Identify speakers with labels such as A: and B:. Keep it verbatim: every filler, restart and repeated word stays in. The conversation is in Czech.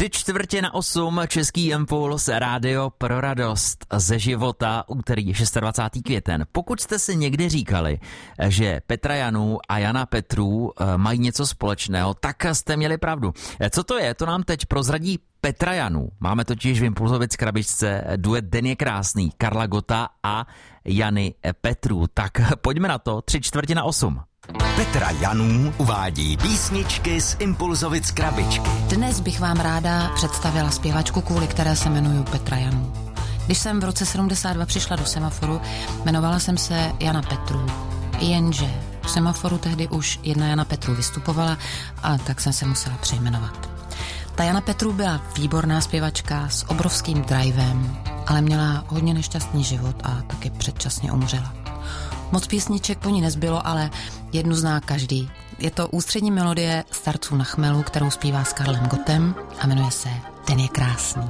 A: Tři čtvrtě na osm, Český Impuls, rádio pro radost ze života, úterý dvacátého šestého květen. Pokud jste si někdy říkali, že Petra Janů a Jana Petrů mají něco společného, tak jste měli pravdu. Co to je, to nám teď prozradí Petra Janů. Máme totiž v Impulzovic krabičce duet Den je krásný, Karla Gotta a Jany Petrů. Tak pojďme na to, tři čtvrtě na osm.
B: Petra Janů uvádí písničky z Impulzovic krabičky.
C: Dnes bych vám ráda představila zpěvačku, kvůli které se jmenuju Petra Janů. Když jsem v roce sedmdesát dva přišla do Semaforu, jmenovala jsem se Jana Petrů. Jenže v Semaforu tehdy už jedna Jana Petrů vystupovala a tak jsem se musela přejmenovat. Ta Jana Petrů byla výborná zpěvačka s obrovským drivem, ale měla hodně nešťastný život a taky předčasně umřela. Moc písniček po ní nezbylo, ale jednu zná každý. Je to ústřední melodie Starců na chmelu, kterou zpívá s Karlem Gottem a jmenuje se Den je krásný.